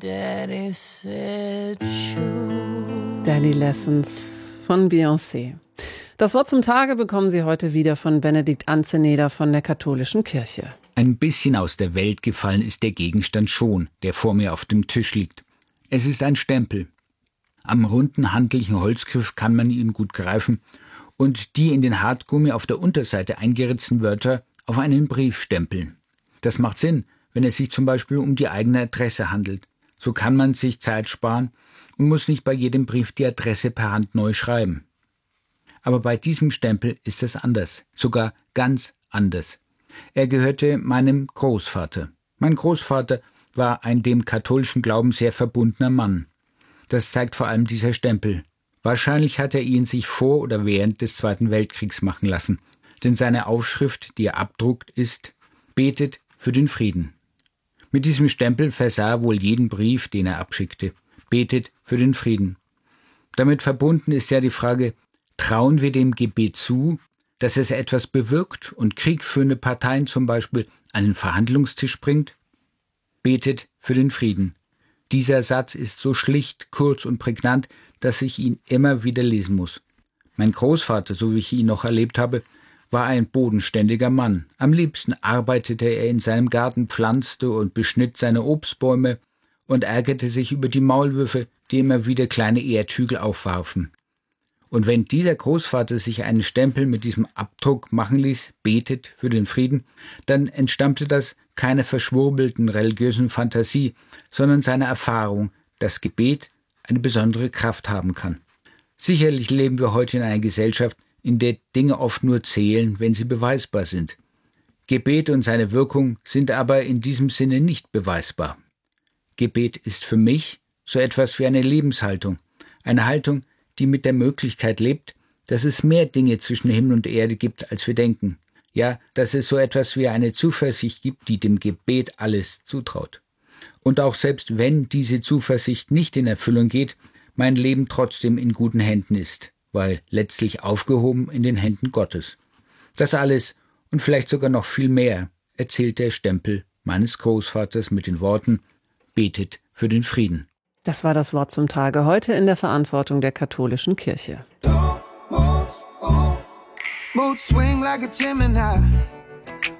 daddy said true. Daily Lessons von Beyoncé. Das Wort zum Tage bekommen Sie heute wieder von Benedikt Anzeneder von der Katholischen Kirche. Ein bisschen aus der Welt gefallen ist der Gegenstand schon, der vor mir auf dem Tisch liegt. Es ist ein Stempel. Am runden, handlichen Holzgriff kann man ihn gut greifen und die in den Hartgummi auf der Unterseite eingeritzten Wörter auf einen Brief stempeln. Das macht Sinn, wenn es sich zum Beispiel um die eigene Adresse handelt. So kann man sich Zeit sparen und muss nicht bei jedem Brief die Adresse per Hand neu schreiben. Aber bei diesem Stempel ist es anders, sogar ganz anders. Er gehörte meinem Großvater. Mein Großvater war ein dem katholischen Glauben sehr verbundener Mann. Das zeigt vor allem dieser Stempel. Wahrscheinlich hat er ihn sich vor oder während des Zweiten Weltkriegs machen lassen, denn seine Aufschrift, die er abdruckt, ist: Betet für den Frieden. Mit diesem Stempel versah er wohl jeden Brief, den er abschickte. Betet für den Frieden. Damit verbunden ist ja die Frage: Trauen wir dem Gebet zu, dass es etwas bewirkt und kriegführende Parteien zum Beispiel an den Verhandlungstisch bringt? Betet für den Frieden. Dieser Satz ist so schlicht, kurz und prägnant, dass ich ihn immer wieder lesen muss. Mein Großvater, so wie ich ihn noch erlebt habe, war ein bodenständiger Mann. Am liebsten arbeitete er in seinem Garten, pflanzte und beschnitt seine Obstbäume und ärgerte sich über die Maulwürfe, die immer wieder kleine Erdhügel aufwarfen. Und wenn dieser Großvater sich einen Stempel mit diesem Abdruck machen ließ, betet für den Frieden, dann entstammte das keiner verschwurbelten religiösen Fantasie, sondern seiner Erfahrung, dass Gebet eine besondere Kraft haben kann. Sicherlich leben wir heute in einer Gesellschaft, in der Dinge oft nur zählen, wenn sie beweisbar sind. Gebet und seine Wirkung sind aber in diesem Sinne nicht beweisbar. Gebet ist für mich so etwas wie eine Lebenshaltung, eine Haltung, die mit der Möglichkeit lebt, dass es mehr Dinge zwischen Himmel und Erde gibt, als wir denken. Ja, dass es so etwas wie eine Zuversicht gibt, die dem Gebet alles zutraut. Und auch selbst wenn diese Zuversicht nicht in Erfüllung geht, mein Leben trotzdem in guten Händen ist, weil letztlich aufgehoben in den Händen Gottes. Das alles und vielleicht sogar noch viel mehr erzählt der Stempel meines Großvaters mit den Worten: Betet für den Frieden. Das war das Wort zum Tage, heute in der Verantwortung der Katholischen Kirche. Mood swing like a Gemini.